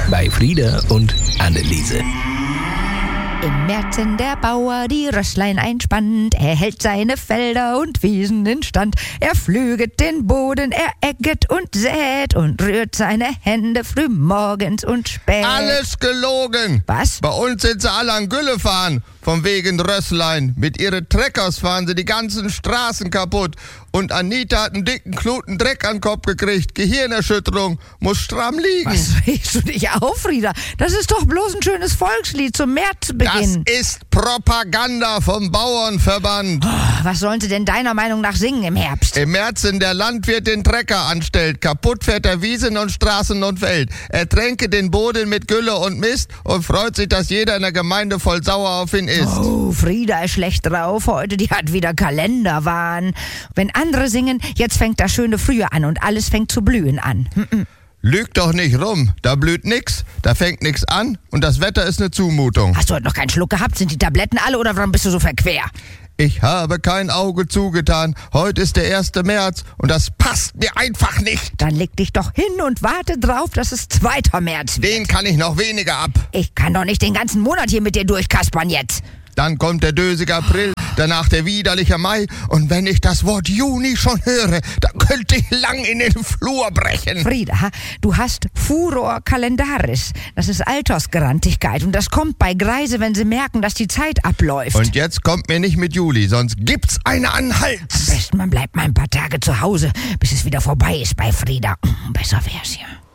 bei Frieda und Anneliese. Im Märzen der Bauer die Rösslein einspannt, er hält seine Felder und Wiesen in Stand. Er pflüget den Boden, er ägget und sät und rührt seine Hände früh morgens und spät. Alles gelogen. Was? Bei uns sind sie alle an Gülle fahren, vom wegen Rösslein. Mit ihren Treckers fahren sie die ganzen Straßen kaputt. Und Anita hat einen dicken Kluten Dreck an den Kopf gekriegt. Gehirnerschütterung, muss stramm liegen. Was regst du dich auf, Frieda? Das ist doch bloß ein schönes Volkslied zum Märzbeginn. Das ist Propaganda vom Bauernverband. Was sollen sie denn deiner Meinung nach singen im Herbst? Im März, in der Landwirt den Trecker anstellt, kaputt fährt er Wiesen und Straßen und Feld. Er tränke den Boden mit Gülle und Mist und freut sich, dass jeder in der Gemeinde voll sauer auf ihn ist. Oh, Frieda ist schlecht drauf heute, die hat wieder Kalenderwahn. Wenn andere singen, jetzt fängt das schöne Frühjahr an und alles fängt zu blühen an. Lüg doch nicht rum, da blüht nix, da fängt nix an und das Wetter ist eine Zumutung. Hast du heute noch keinen Schluck gehabt? Sind die Tabletten alle oder warum bist du so verquer? Ich habe kein Auge zugetan. Heute ist der 1. März und das passt mir einfach nicht. Dann leg dich doch hin und warte drauf, dass es 2. März wird. Den kann ich noch weniger ab. Ich kann doch nicht den ganzen Monat hier mit dir durchkaspern jetzt. Dann kommt der dösige April, danach der widerliche Mai. Und wenn ich das Wort Juni schon höre, dann könnte ich lang in den Flur brechen. Frieda, du hast Furor calendaris. Das ist Altersgrantigkeit und das kommt bei Greise, wenn sie merken, dass die Zeit abläuft. Und jetzt kommt mir nicht mit Juli, sonst gibt's eine an Hals. Am besten, man bleibt mal ein paar Tage zu Hause, bis es wieder vorbei ist bei Frieda. Besser wär's ja.